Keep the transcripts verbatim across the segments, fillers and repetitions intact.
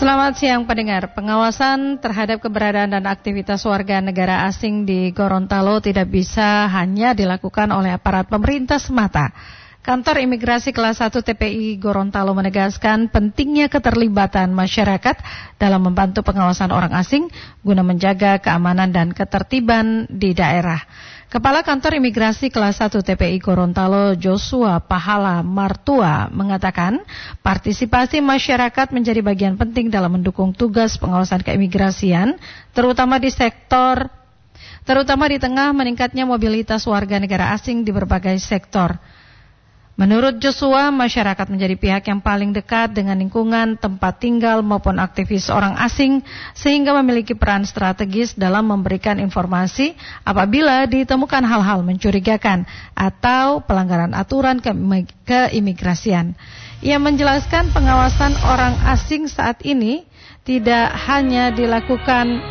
Selamat siang pendengar. Pengawasan terhadap keberadaan dan aktivitas warga negara asing di Gorontalo tidak bisa hanya dilakukan oleh aparat pemerintah semata. Kantor Imigrasi Kelas satu T P I Gorontalo menegaskan pentingnya keterlibatan masyarakat dalam membantu pengawasan orang asing guna menjaga keamanan dan ketertiban di daerah. Kepala Kantor Imigrasi Kelas satu T P I Gorontalo Joshua Pahala Martua mengatakan partisipasi masyarakat menjadi bagian penting dalam mendukung tugas pengawasan keimigrasian, terutama di sektor, terutama di tengah meningkatnya mobilitas warga negara asing di berbagai sektor. Menurut Joshua, masyarakat menjadi pihak yang paling dekat dengan lingkungan, tempat tinggal maupun aktivis orang asing sehingga memiliki peran strategis dalam memberikan informasi apabila ditemukan hal-hal mencurigakan atau pelanggaran aturan ke- keimigrasian. Ia menjelaskan pengawasan orang asing saat ini tidak hanya dilakukan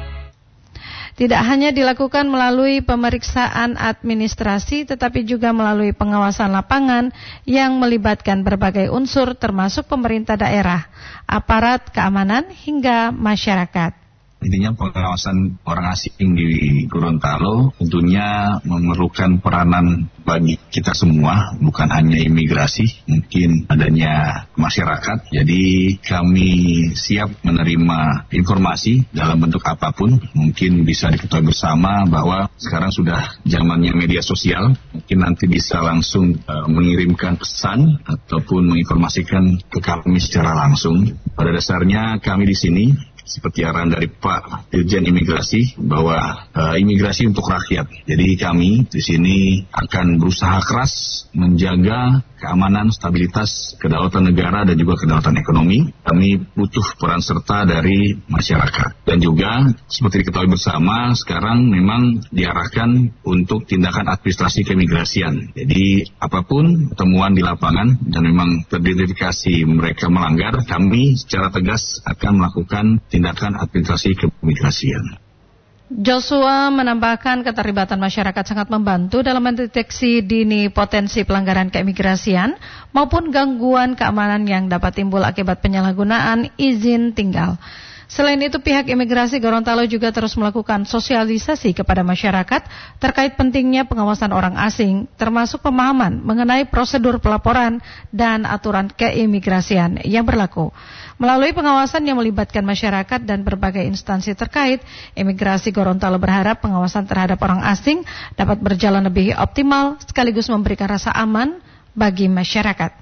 Tidak hanya dilakukan melalui pemeriksaan administrasi, tetapi juga melalui pengawasan lapangan yang melibatkan berbagai unsur termasuk pemerintah daerah, aparat keamanan, hingga masyarakat. Intinya pengawasan orang asing di Gorontalo tentunya memerlukan peranan bagi kita semua, bukan hanya imigrasi, mungkin adanya masyarakat. Jadi kami siap menerima informasi dalam bentuk apapun. Mungkin bisa diketahui bersama bahwa sekarang sudah zamannya media sosial. Mungkin nanti bisa langsung uh, mengirimkan pesan ataupun menginformasikan ke kami secara langsung. Pada dasarnya kami di sini seperti arahan dari Pak Dirjen Imigrasi bahwa uh, imigrasi untuk rakyat. Jadi kami di sini akan berusaha keras menjaga keamanan, stabilitas, kedaulatan negara dan juga kedaulatan ekonomi. Kami butuh peran serta dari masyarakat. Dan juga seperti diketahui bersama, sekarang memang diarahkan untuk tindakan administrasi keimigrasian. Jadi apapun temuan di lapangan dan memang teridentifikasi mereka melanggar, kami secara tegas akan melakukan tindakan administrasi keimigrasian. Joshua menambahkan keterlibatan masyarakat sangat membantu dalam mendeteksi dini potensi pelanggaran keimigrasian maupun gangguan keamanan yang dapat timbul akibat penyalahgunaan izin tinggal. Selain itu, pihak imigrasi Gorontalo juga terus melakukan sosialisasi kepada masyarakat terkait pentingnya pengawasan orang asing, termasuk pemahaman mengenai prosedur pelaporan dan aturan keimigrasian yang berlaku. Melalui pengawasan yang melibatkan masyarakat dan berbagai instansi terkait, Imigrasi Gorontalo berharap pengawasan terhadap orang asing dapat berjalan lebih optimal sekaligus memberikan rasa aman bagi masyarakat.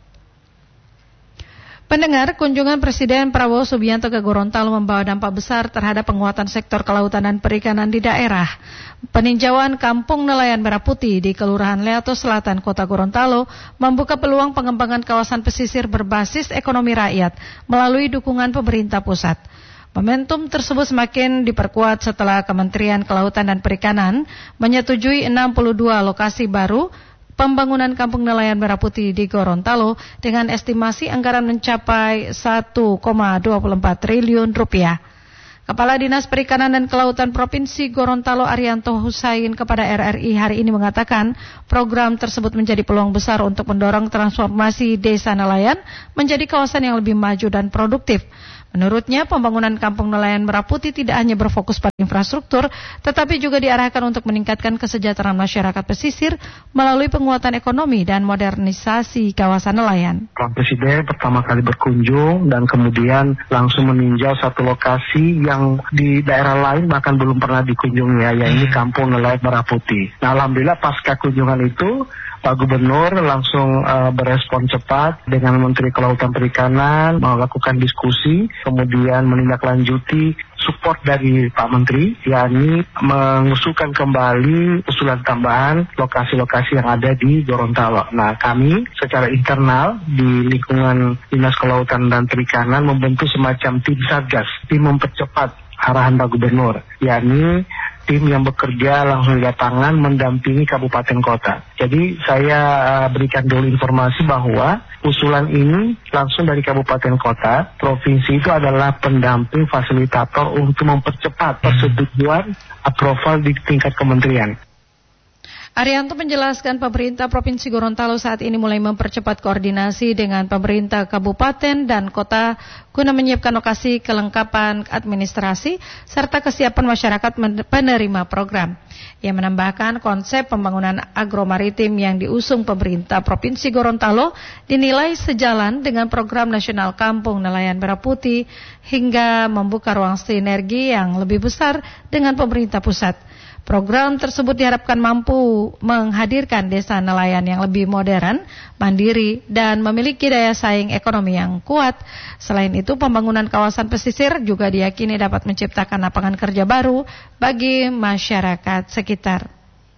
Pendengar, kunjungan Presiden Prabowo Subianto ke Gorontalo membawa dampak besar terhadap penguatan sektor kelautan dan perikanan di daerah. Peninjauan Kampung Nelayan Merah Putih di Kelurahan Leato Selatan, Kota Gorontalo membuka peluang pengembangan kawasan pesisir berbasis ekonomi rakyat melalui dukungan pemerintah pusat. Momentum tersebut semakin diperkuat setelah Kementerian Kelautan dan Perikanan menyetujui enam puluh dua lokasi baru pembangunan Kampung Nelayan Merah Putih di Gorontalo dengan estimasi anggaran mencapai satu koma dua empat triliun rupiah. Kepala Dinas Perikanan dan Kelautan Provinsi Gorontalo Arianto Husain kepada R R I hari ini mengatakan program tersebut menjadi peluang besar untuk mendorong transformasi desa nelayan menjadi kawasan yang lebih maju dan produktif. Menurutnya, pembangunan Kampung Nelayan Merah Putih tidak hanya berfokus pada infrastruktur, tetapi juga diarahkan untuk meningkatkan kesejahteraan masyarakat pesisir melalui penguatan ekonomi dan modernisasi kawasan nelayan. Pak Presiden pertama kali berkunjung dan kemudian langsung meninjau satu lokasi yang di daerah lain bahkan belum pernah dikunjungi, ya, yaitu Kampung Nelayan Merah Putih. Nah, alhamdulillah pasca kunjungan itu, Pak Gubernur langsung uh, berespon cepat dengan Menteri Kelautan Perikanan, melakukan diskusi, kemudian menindaklanjuti support dari Pak Menteri, yakni mengusulkan kembali usulan tambahan lokasi-lokasi yang ada di Gorontalo. Nah, kami secara internal di lingkungan Dinas Kelautan dan Perikanan membentuk semacam tim satgas, tim mempercepat arahan Pak Gubernur, yakni tim yang bekerja langsung di lapangan mendampingi kabupaten kota. Jadi saya uh, berikan dulu informasi bahwa usulan ini langsung dari kabupaten kota, provinsi itu adalah pendamping fasilitator untuk mempercepat persetujuan approval di tingkat kementerian. Arianto menjelaskan pemerintah Provinsi Gorontalo saat ini mulai mempercepat koordinasi dengan pemerintah kabupaten dan kota guna menyiapkan lokasi, kelengkapan administrasi, serta kesiapan masyarakat penerima program. Ia menambahkan konsep pembangunan agromaritim yang diusung pemerintah Provinsi Gorontalo dinilai sejalan dengan program nasional Kampung Nelayan Merah Putih hingga membuka ruang sinergi yang lebih besar dengan pemerintah pusat. Program tersebut diharapkan mampu menghadirkan desa nelayan yang lebih modern, mandiri, dan memiliki daya saing ekonomi yang kuat. Selain itu, pembangunan kawasan pesisir juga diyakini dapat menciptakan lapangan kerja baru bagi masyarakat sekitar.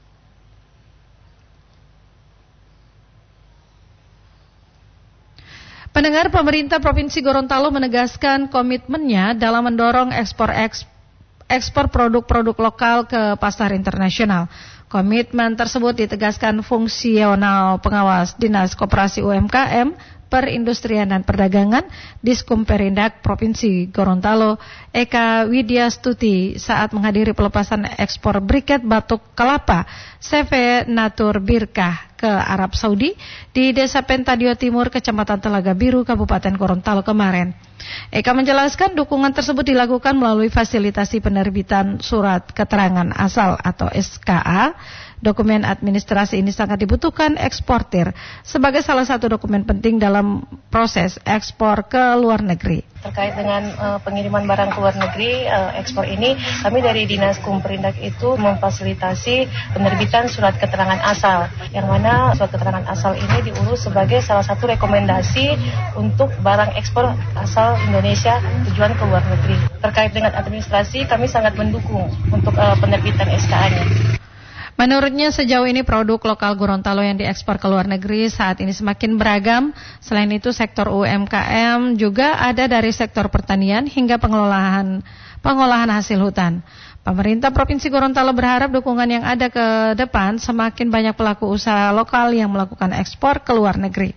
Pendengar, pemerintah Provinsi Gorontalo menegaskan komitmennya dalam mendorong ekspor-ekspor ekspor produk-produk lokal ke pasar internasional. Komitmen tersebut ditegaskan fungsional pengawas Dinas Koperasi U M K M, Perindustrian dan Perdagangan, Diskumperindak Provinsi Gorontalo, Eka Widyastuti saat menghadiri pelepasan ekspor briket batuk kelapa C V Natur Birkah ke Arab Saudi di Desa Pentadio Timur, Kecamatan Telaga Biru, Kabupaten Gorontalo kemarin. Eka menjelaskan dukungan tersebut dilakukan melalui fasilitasi penerbitan surat keterangan asal atau S K A. Dokumen administrasi ini sangat dibutuhkan eksportir sebagai salah satu dokumen penting dalam proses ekspor ke luar negeri. Terkait dengan uh, pengiriman barang ke luar negeri, uh, ekspor ini, kami dari Dinas Kumperindak itu memfasilitasi penerbitan surat keterangan asal, yang mana surat keterangan asal ini diurus sebagai salah satu rekomendasi untuk barang ekspor asal Indonesia tujuan ke luar negeri. Terkait dengan administrasi, kami sangat mendukung untuk uh, penerbitan S K A-nya. Menurutnya sejauh ini produk lokal Gorontalo yang diekspor ke luar negeri saat ini semakin beragam. Selain itu sektor U M K M juga ada dari sektor pertanian hingga pengolahan pengolahan hasil hutan. Pemerintah Provinsi Gorontalo berharap dukungan yang ada ke depan semakin banyak pelaku usaha lokal yang melakukan ekspor ke luar negeri.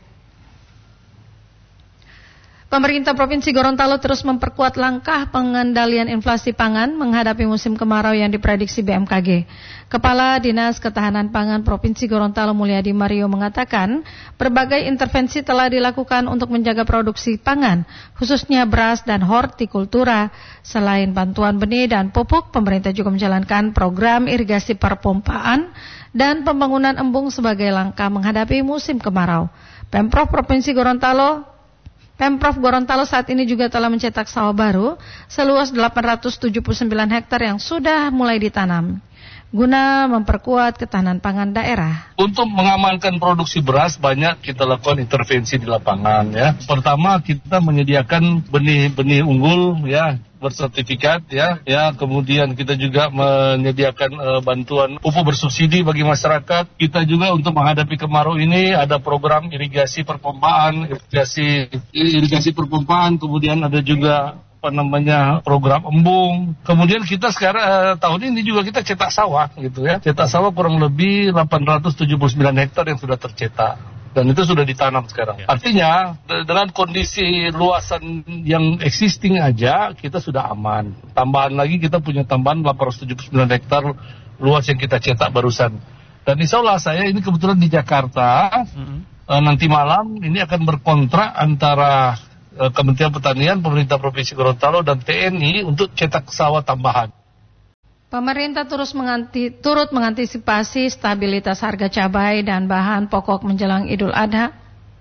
Pemerintah Provinsi Gorontalo terus memperkuat langkah pengendalian inflasi pangan menghadapi musim kemarau yang diprediksi B M K G. Kepala Dinas Ketahanan Pangan Provinsi Gorontalo Mulyadi Mario mengatakan, berbagai intervensi telah dilakukan untuk menjaga produksi pangan, khususnya beras dan hortikultura. Selain bantuan benih dan pupuk, pemerintah juga menjalankan program irigasi perpompaan dan pembangunan embung sebagai langkah menghadapi musim kemarau. Pemprov Provinsi Gorontalo Pemprov Gorontalo saat ini juga telah mencetak sawah baru seluas delapan ratus tujuh puluh sembilan hektar yang sudah mulai ditanam guna memperkuat ketahanan pangan daerah. Untuk mengamankan produksi beras banyak kita lakukan intervensi di lapangan ya. Pertama kita menyediakan benih-benih unggul ya, bersertifikat ya, ya kemudian kita juga menyediakan uh, bantuan pupuk bersubsidi bagi masyarakat. Kita juga untuk menghadapi kemarau ini ada program irigasi perpompaan, irigasi irigasi perpompaan, kemudian ada juga apa namanya program embung. Kemudian kita sekarang uh, tahun ini juga kita cetak sawah gitu ya. Cetak sawah kurang lebih delapan ratus tujuh puluh sembilan hektar yang sudah tercetak. Dan itu sudah ditanam sekarang. Artinya dengan kondisi luasan yang existing aja kita sudah aman. Tambahan lagi kita punya tambahan delapan ratus tujuh puluh sembilan hektar luas yang kita cetak barusan. Dan insya Allah saya ini kebetulan di Jakarta mm-hmm. uh, nanti malam ini akan berkontrak antara uh, Kementerian Pertanian, Pemerintah Provinsi Gorontalo dan T N I untuk cetak sawah tambahan. Pemerintah terus menganti, turut mengantisipasi stabilitas harga cabai dan bahan pokok menjelang Idul Adha,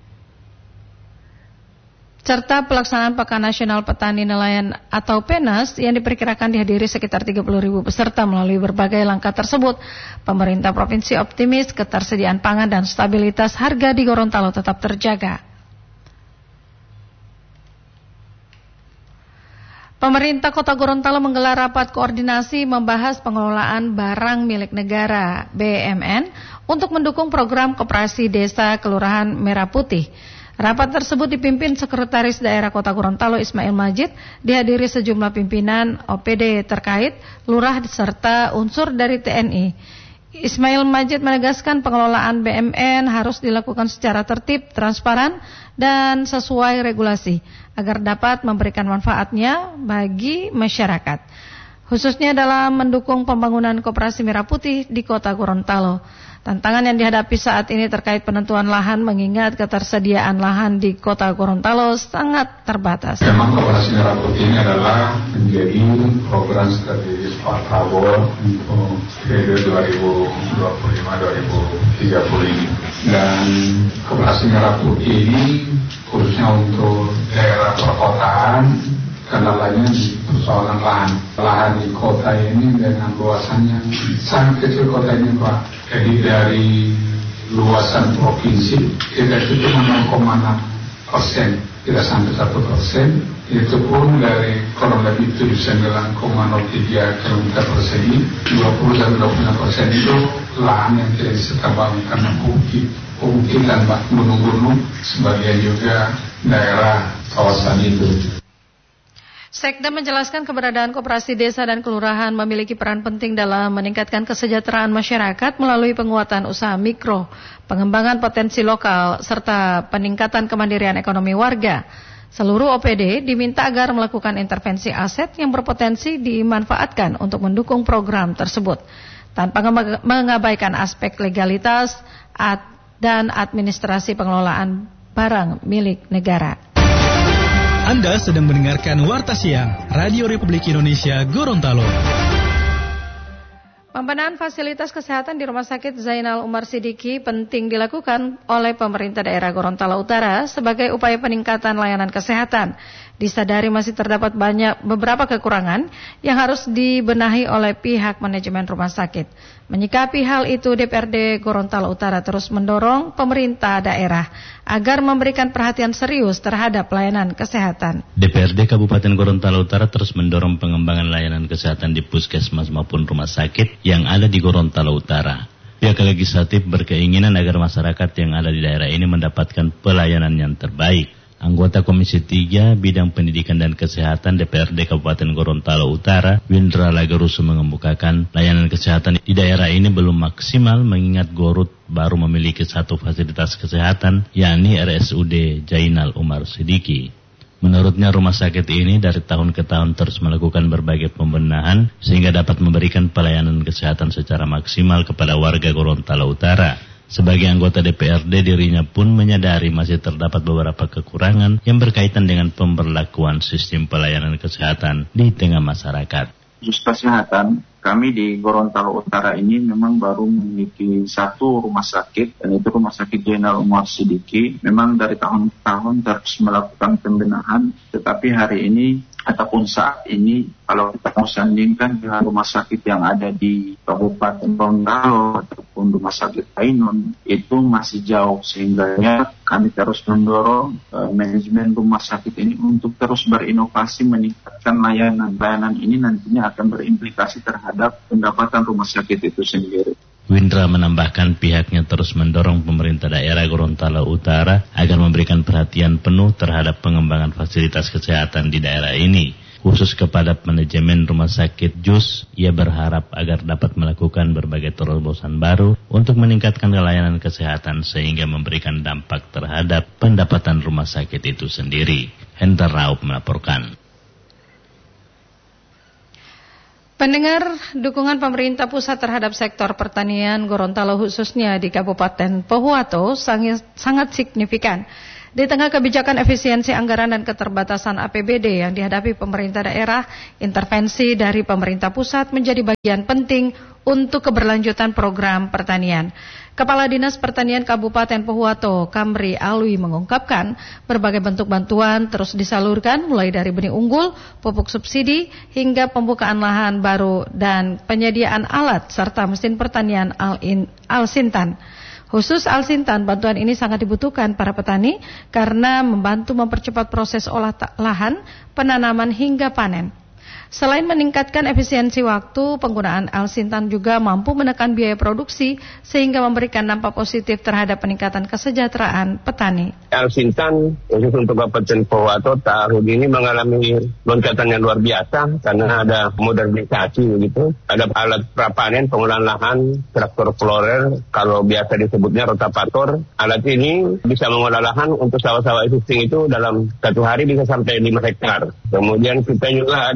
serta pelaksanaan Pekan Nasional Petani Nelayan atau PENAS yang diperkirakan dihadiri sekitar tiga puluh ribu peserta. Melalui berbagai langkah tersebut, pemerintah provinsi optimis ketersediaan pangan dan stabilitas harga di Gorontalo tetap terjaga. Pemerintah Kota Gorontalo menggelar rapat koordinasi membahas pengelolaan barang milik negara B M N untuk mendukung program Koperasi Desa Kelurahan Merah Putih. Rapat tersebut dipimpin Sekretaris Daerah Kota Gorontalo Ismail Majid, dihadiri sejumlah pimpinan O P D terkait, lurah serta unsur dari T N I. Ismail Majid menegaskan pengelolaan B M N harus dilakukan secara tertib, transparan, dan sesuai regulasi agar dapat memberikan manfaatnya bagi masyarakat. khususnya dalam mendukung pembangunan koperasi merah putih di kota Gorontalo. Tantangan yang dihadapi saat ini terkait penentuan lahan mengingat ketersediaan lahan di kota Gorontalo sangat terbatas. Memang koperasi merah putih ini adalah menjadi program strategis Pak Prabowo untuk periode dua ribu dua puluh lima sampai dua ribu tiga puluh ini. Dan koperasi merah putih ini khususnya untuk daerah perkotaan, kendalanya di persoalan lahan. Lahan di kota ini dengan luasan yang sangat kecil kota ini, Pak. Jadi dari luasan provinsi kita itu cuma nol koma enam persen, tidak sampai satu persen. Itu pun dari kurang lebih tujuh puluh sembilan koma nol tiga kilometer persegi, dua puluh sampai dua puluh lima persen itu lahan yang tidak bisa terbangun karena bukit, bukit dan gunung-gunung, sebagian juga daerah kawasan itu. Sekda menjelaskan keberadaan koperasi desa dan kelurahan memiliki peran penting dalam meningkatkan kesejahteraan masyarakat melalui penguatan usaha mikro, pengembangan potensi lokal, serta peningkatan kemandirian ekonomi warga. Seluruh O P D diminta agar melakukan intervensi aset yang berpotensi dimanfaatkan untuk mendukung program tersebut, tanpa mengabaikan aspek legalitas dan administrasi pengelolaan barang milik negara. Anda sedang mendengarkan Warta Siang, Radio Republik Indonesia Gorontalo. Pembenahan fasilitas kesehatan di Rumah Sakit Zainal Umar Sidiki penting dilakukan oleh pemerintah daerah Gorontalo Utara sebagai upaya peningkatan layanan kesehatan. Disadari masih terdapat banyak beberapa kekurangan yang harus dibenahi oleh pihak manajemen rumah sakit. Menyikapi hal itu, D P R D Gorontalo Utara terus mendorong pemerintah daerah agar memberikan perhatian serius terhadap layanan kesehatan. D P R D Kabupaten Gorontalo Utara terus mendorong pengembangan layanan kesehatan di puskesmas maupun rumah sakit yang ada di Gorontalo Utara. Pihak legislatif berkeinginan agar masyarakat yang ada di daerah ini mendapatkan pelayanan yang terbaik. Anggota Komisi tiga Bidang Pendidikan dan Kesehatan D P R D Kabupaten Gorontalo Utara, Windra Lagarusu mengemukakan layanan kesehatan di daerah ini belum maksimal mengingat Gorut baru memiliki satu fasilitas kesehatan, yakni R S U D Zainal Umar Sidiki. Menurutnya rumah sakit ini dari tahun ke tahun terus melakukan berbagai pembenahan sehingga dapat memberikan pelayanan kesehatan secara maksimal kepada warga Gorontalo Utara. Sebagai anggota D P R D, dirinya pun menyadari masih terdapat beberapa kekurangan yang berkaitan dengan pemberlakuan sistem pelayanan kesehatan di tengah masyarakat. Khusus kesehatan, kami di Gorontalo Utara ini memang baru memiliki satu rumah sakit, dan itu Rumah Sakit Zainal Umar Sidiki. Memang dari tahun ke tahun terus melakukan pembenahan, tetapi hari ini ataupun saat ini kalau kita mau sandingkan dengan rumah sakit yang ada di Kabupaten Gorontalo ataupun rumah sakit Ainun, itu masih jauh, sehingga kami terus mendorong uh, manajemen rumah sakit ini untuk terus berinovasi meningkatkan layanan. Layanan ini nantinya akan berimplikasi terhadap pendapatan rumah sakit itu sendiri. Windra menambahkan pihaknya terus mendorong pemerintah daerah Gorontalo Utara agar memberikan perhatian penuh terhadap pengembangan fasilitas kesehatan di daerah ini. Khusus kepada manajemen rumah sakit J U S, ia berharap agar dapat melakukan berbagai terobosan baru untuk meningkatkan layanan kesehatan sehingga memberikan dampak terhadap pendapatan rumah sakit itu sendiri. Hendra Raup melaporkan. Pendengar, dukungan pemerintah pusat terhadap sektor pertanian Gorontalo khususnya di Kabupaten Pohuwato sangat, sangat signifikan. Di tengah kebijakan efisiensi anggaran dan keterbatasan A P B D yang dihadapi pemerintah daerah, intervensi dari pemerintah pusat menjadi bagian penting untuk keberlanjutan program pertanian. Kepala Dinas Pertanian Kabupaten Pohuwato, Kamri Alwi mengungkapkan berbagai bentuk bantuan terus disalurkan mulai dari benih unggul, pupuk subsidi, hingga pembukaan lahan baru dan penyediaan alat serta mesin pertanian Al-Sintan. Khusus Al-Sintan, bantuan ini sangat dibutuhkan para petani karena membantu mempercepat proses olah lahan, penanaman hingga panen. Selain meningkatkan efisiensi waktu, penggunaan Al-Sintan juga mampu menekan biaya produksi sehingga memberikan dampak positif terhadap peningkatan kesejahteraan petani. Al-Sintan khusus untuk Kabupaten Pohuwato tahun ini mengalami loncatan yang luar biasa karena ada modernisasi begitu. Ada alat prapanen, pengolahan lahan, traktor florer, kalau biasa disebutnya rotavator. Alat ini bisa mengolah lahan untuk sawah-sawah existing itu dalam satu hari bisa sampai lima hektar. Kemudian kita juga ada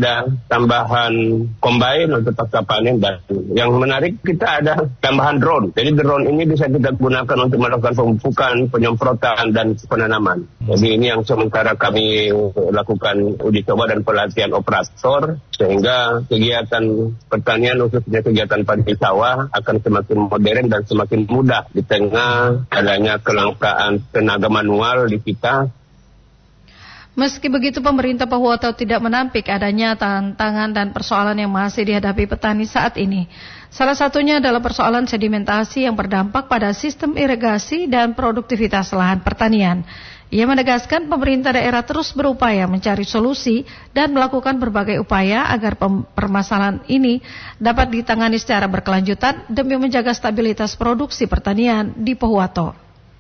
tambahan combine untuk pasca panen, dan yang menarik kita ada tambahan drone. Jadi drone ini bisa kita gunakan untuk melakukan pemupukan, penyemprotan dan penanaman. Jadi ini yang sementara kami lakukan uji coba dan pelatihan operator, sehingga kegiatan pertanian khususnya kegiatan padi sawah akan semakin modern dan semakin mudah di tengah adanya kelangkaan tenaga manual di kita. Meski begitu, pemerintah Pahuato tidak menampik adanya tantangan dan persoalan yang masih dihadapi petani saat ini. Salah satunya adalah persoalan sedimentasi yang berdampak pada sistem irigasi dan produktivitas lahan pertanian. Ia menegaskan pemerintah daerah terus berupaya mencari solusi dan melakukan berbagai upaya agar permasalahan ini dapat ditangani secara berkelanjutan demi menjaga stabilitas produksi pertanian di Pahuato.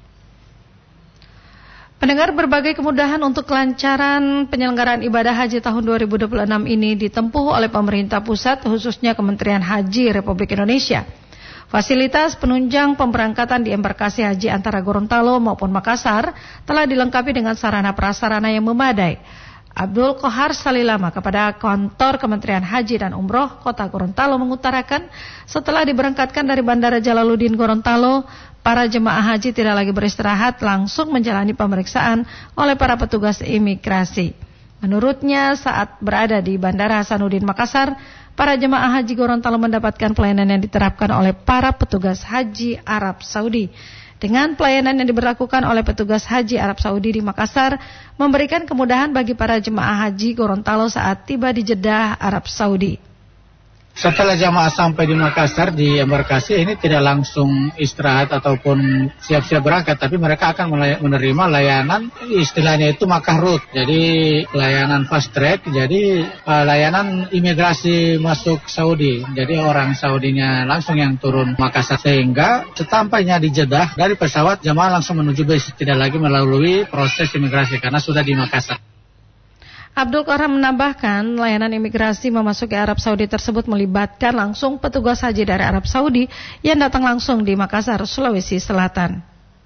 Pendengar, berbagai kemudahan untuk kelancaran penyelenggaraan ibadah haji tahun dua ribu dua puluh enam ini ditempuh oleh pemerintah pusat, khususnya Kementerian Haji Republik Indonesia. Fasilitas penunjang pemberangkatan di embarkasi haji antara Gorontalo maupun Makassar telah dilengkapi dengan sarana prasarana yang memadai. Abdul Qahar Salilama kepada kantor Kementerian Haji dan Umroh Kota Gorontalo mengutarakan, setelah diberangkatkan dari Bandara Jalaluddin Gorontalo, para jemaah haji tidak lagi beristirahat, langsung menjalani pemeriksaan oleh para petugas imigrasi. Menurutnya, saat berada di Bandara Hasanuddin Makassar, para jemaah haji Gorontalo mendapatkan pelayanan yang diterapkan oleh para petugas haji Arab Saudi. Dengan pelayanan yang diberlakukan oleh petugas haji Arab Saudi di Makassar, memberikan kemudahan bagi para jemaah haji Gorontalo saat tiba di Jeddah, Arab Saudi. Setelah jamaah sampai di Makassar, di embarkasi ini tidak langsung istirahat ataupun siap-siap berangkat, tapi mereka akan menerima layanan, istilahnya itu Makkah Route. Jadi layanan fast track, jadi uh, layanan imigrasi masuk Saudi. Jadi orang Saudinya langsung yang turun Makassar, sehingga setampainya di Jeddah, dari pesawat jamaah langsung menuju base, tidak lagi melalui proses imigrasi karena sudah di Makassar. Abdul Karam menambahkan, layanan imigrasi memasuki Arab Saudi tersebut melibatkan langsung petugas haji dari Arab Saudi yang datang langsung di Makassar, Sulawesi Selatan.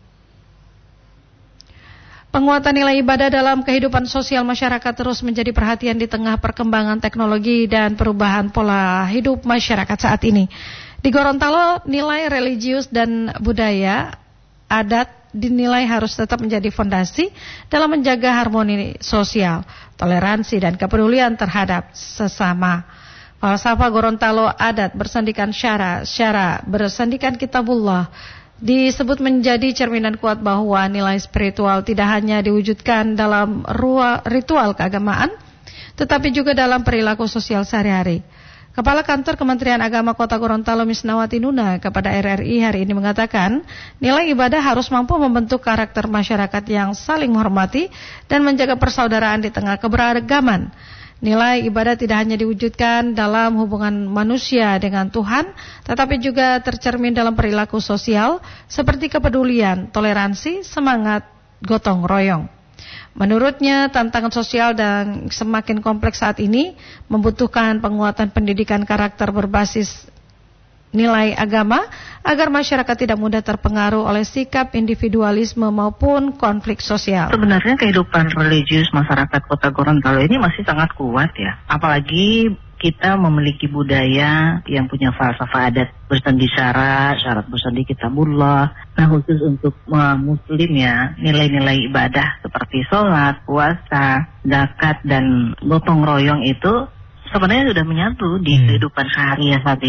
Penguatan nilai ibadah dalam kehidupan sosial masyarakat terus menjadi perhatian di tengah perkembangan teknologi dan perubahan pola hidup masyarakat saat ini. Di Gorontalo, nilai religius dan budaya adat dinilai harus tetap menjadi fondasi dalam menjaga harmoni sosial, toleransi dan kepedulian terhadap sesama. Falsafah Gorontalo adat bersandikan syara, syara bersandikan kitabullah disebut menjadi cerminan kuat bahwa nilai spiritual tidak hanya diwujudkan dalam ritual keagamaan, tetapi juga dalam perilaku sosial sehari-hari. Kepala Kantor Kementerian Agama Kota Gorontalo Misnawati Nuna kepada R R I hari ini mengatakan, nilai ibadah harus mampu membentuk karakter masyarakat yang saling menghormati dan menjaga persaudaraan di tengah keberagaman. Nilai ibadah tidak hanya diwujudkan dalam hubungan manusia dengan Tuhan, tetapi juga tercermin dalam perilaku sosial seperti kepedulian, toleransi, semangat gotong royong. Menurutnya, tantangan sosial dan semakin kompleks saat ini membutuhkan penguatan pendidikan karakter berbasis nilai agama agar masyarakat tidak mudah terpengaruh oleh sikap individualisme maupun konflik sosial. Sebenarnya kehidupan religius masyarakat Kota Gorontalo ini masih sangat kuat ya, apalagi kita memiliki budaya yang punya falsafah adat bersandi syara, syarat bersandi kitabullah. Nah, khusus untuk uh, muslim ya, nilai-nilai ibadah seperti sholat, puasa, zakat, dan gotong royong itu sebenarnya sudah menyatu di hmm. kehidupan sehari-hari